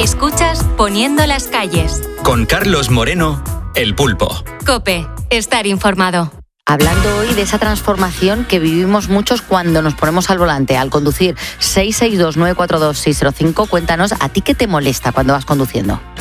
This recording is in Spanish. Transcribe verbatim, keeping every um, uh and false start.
Escuchas Poniendo las calles. Con Carlos Moreno, El Pulpo. COPE. Estar informado. Hablando hoy de esa transformación que vivimos muchos cuando nos ponemos al volante, al conducir. Seis seis dos nueve cuatro dos seis cero cinco. Cuéntanos, ¿a ti qué te molesta cuando vas conduciendo?